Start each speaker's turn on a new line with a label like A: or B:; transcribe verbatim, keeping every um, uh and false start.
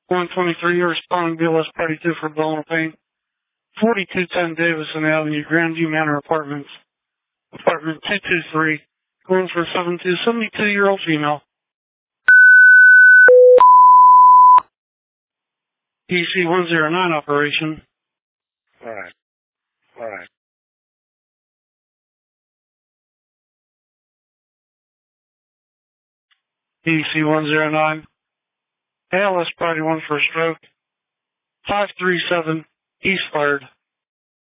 A: one twenty-three, you're responding B L S Party two for Bellinal Pain. forty-two ten Davison Avenue, Grandview Manor Apartments. Apartment two two three, going for seven two, seventy-two-year-old female. D C one oh nine operation.
B: Alright. Alright.
A: D C one oh nine. A L S Party one for a stroke. five three seven, East Third.